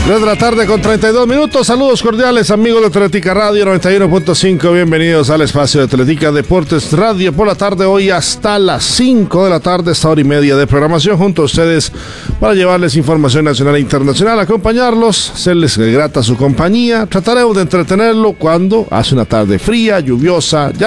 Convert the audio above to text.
3 de la tarde con 32 minutos. Saludos cordiales, amigos de Atlética Radio 91.5. Bienvenidos al espacio de Atlética Deportes Radio por la tarde. Hoy hasta las 5 de la tarde, esta hora y media de programación junto a ustedes para llevarles información nacional e internacional, acompañarlos, hacerles grata su compañía. Trataremos de entretenerlo cuando hace una tarde fría, lluviosa. Ya